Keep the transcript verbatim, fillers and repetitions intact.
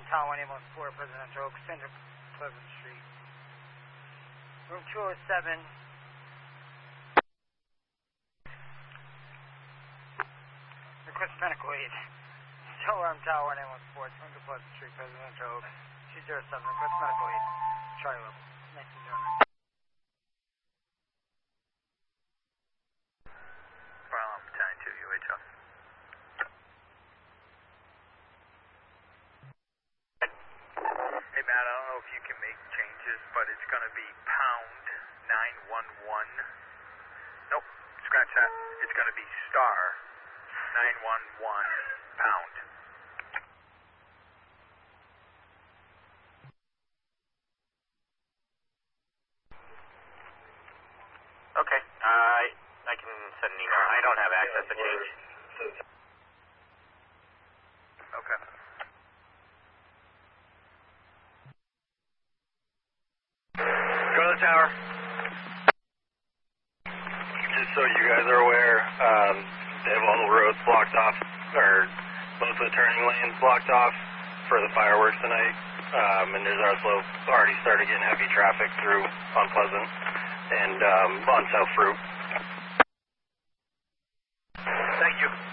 Arm Tower one eight one four, Presidential Oaks, Center Pleasant Street. Room two oh seven. Request medical aid. Tower Arm Tower one eight one four, Center Pleasant Street, Presidential Oaks, two oh seven. Request medical aid. Charlie level. Next to zero nine. Bravo, battalion two, U H L. Hey Matt, I don't know if you can make changes, but it's going to be pound nine one one. Nope, scratch that. It's going to be star nine one one pound. Okay, uh, I can send an email. I don't have access to change. Okay. Go to the tower. Just so you guys are aware, um, they have all the roads blocked off, or most of the turning lanes blocked off for the fireworks tonight. Um, and there's also already started getting heavy traffic through on Pleasant and um, on South Fruit. Thank you.